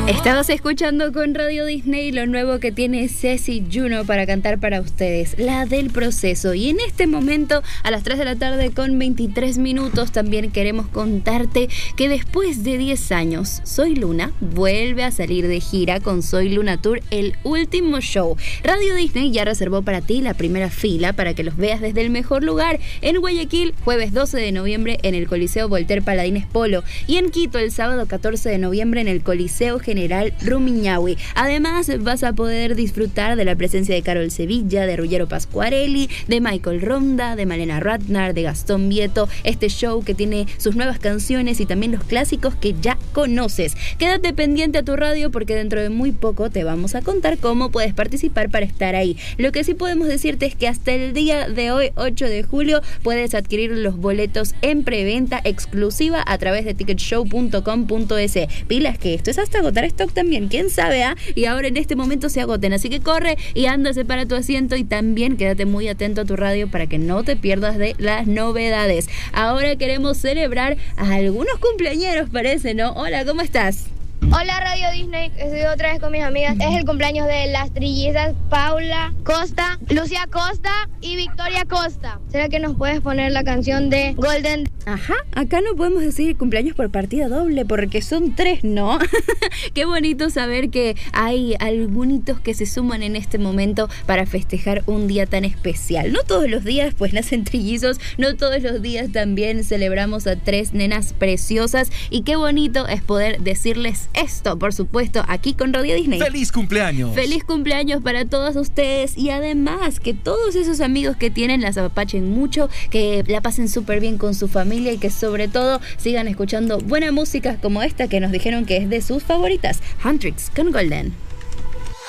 Estabas escuchando con Radio Disney lo nuevo que tiene Ceci Juno para cantar para ustedes, la del proceso. Y en este momento, a las 3 de la tarde con 23 minutos, también queremos contarte que después de 10 años, Soy Luna vuelve a salir de gira con Soy Luna Tour, el último show. Radio Disney ya reservó para ti la primera fila para que los veas desde el mejor lugar en Guayaquil, jueves 12 de noviembre en el Coliseo Voltaire Paladines Polo, y en Quito el sábado 14 de noviembre en el Coliseo General Rumiñahui. Además, vas a poder disfrutar de la presencia de Carol Sevilla, de Ruggero Pasquarelli, de Michael Ronda, de Malena Ratner, de Gastón Vieto. Este show que tiene sus nuevas canciones y también los clásicos que ya conoces. Quédate pendiente a tu radio porque dentro de muy poco te vamos a contar cómo puedes participar para estar ahí. Lo que sí podemos decirte es que hasta el día de hoy, 8 de julio, puedes adquirir los boletos en preventa exclusiva a través de ticketshow.com.es. Pilas que esto es hasta agotar stock también, quién sabe, y ahora en este momento se agoten, así que corre y ándase para tu asiento y también quédate muy atento a tu radio para que no te pierdas de las novedades. Ahora queremos celebrar a algunos cumpleañeros, parece, ¿no? Hola, ¿cómo estás? Hola Radio Disney, estoy otra vez con mis amigas. Es el cumpleaños de las trillizas Paula Costa, Lucia Costa y Victoria Costa. ¿Será que nos puedes poner la canción de Golden? Ajá, acá no podemos decir cumpleaños por partida doble porque son 3, ¿no? Qué bonito saber que hay algunos que se suman en este momento para festejar un día tan especial. No todos los días pues nacen trillizos, no todos los días también celebramos a 3 nenas preciosas y qué bonito es poder decirles esto, por supuesto, aquí con Radio Disney. ¡Feliz cumpleaños! ¡Feliz cumpleaños para todos ustedes! Y además, que todos esos amigos que tienen las apapachen mucho, que la pasen súper bien con su familia y que sobre todo sigan escuchando buena música como esta que nos dijeron que es de sus favoritas. Huntrix con Golden.